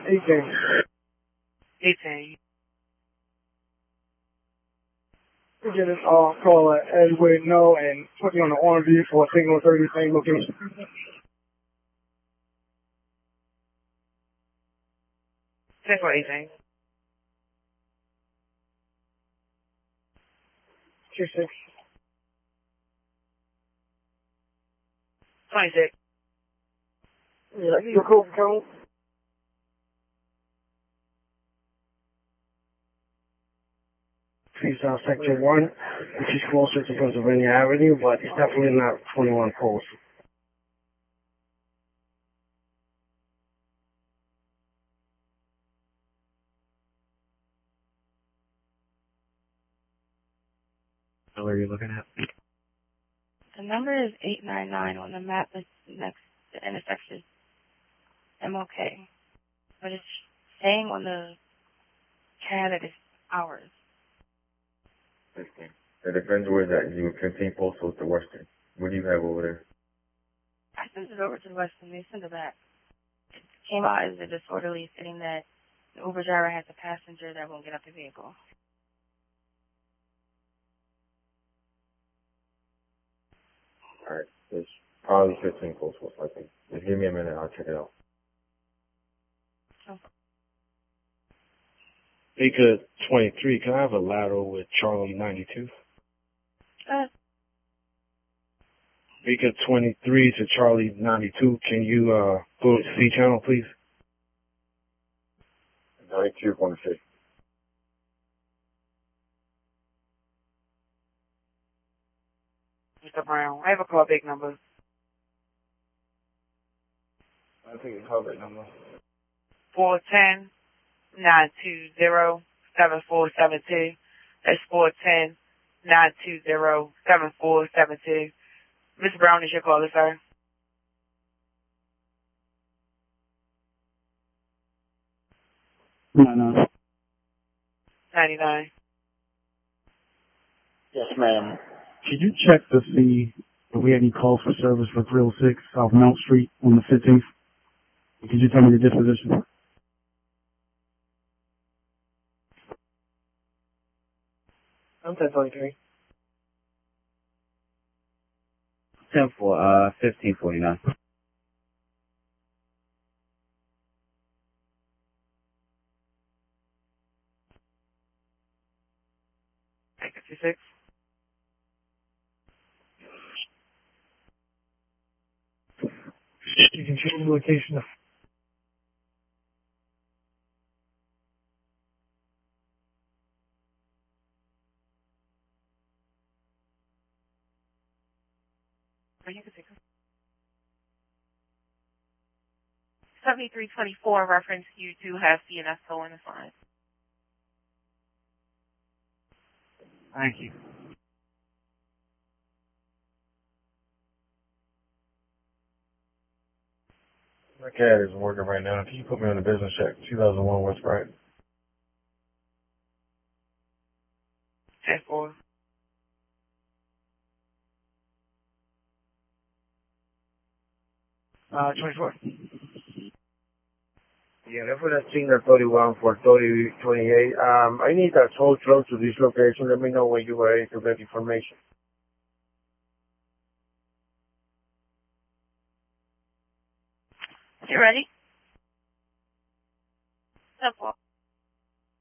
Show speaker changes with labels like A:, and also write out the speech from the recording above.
A: 18.
B: 18.
A: We get this call at Edward No and put you on the on view for a signal 30, same location.
B: 10 for 18.
A: 26.
B: 26.
A: Yeah, your code count. Please sector 1, which is closer to Pennsylvania Avenue, but it's definitely not 21 Post.
C: What are you looking at?
D: The number is 899 on the map that's next to the intersection. MLK. But it's saying on the CAD that it's ours.
C: 15. It depends where that you 15 postal to Western. What do you have over there?
D: I sent it over to the Western. They sent it back. It came out as a disorderly, stating that the Uber driver has a passenger that won't get out the vehicle.
C: Alright, it's probably 15 postal, I think. Just give me a minute, I'll check it out.
D: Oh.
E: Baker 23, can I have a lateral with Charlie 92? Baker 23 to Charlie 92, can you go to C channel, please?
C: 92, 26.
B: Mr. Brown, I have a call big number.
E: I think it's call big number.
B: 410-920-7472. That's 410-920-7472. Ms. Brown is your caller, sir.
A: No.
B: 99.
A: Yes, ma'am. Could you check to see if we had any calls for service for 306 South Mount Street on the 15th? Could you tell me the disposition? I'm 1023.
C: 10 for 1549.
B: Thank you, 56.
A: You can change the location of
B: You can take it. 7324 reference, you do have CNS toll in the sign.
A: Thank you.
E: My cat is working right now. Can you put me on the business check? 2001 West Bright.
B: 10-4.
A: Uh, 24.
F: Yeah, reference signal 31 for 3028. I need a tow truck to this location. Let me know when you are ready to get information.
D: You ready? 10-4.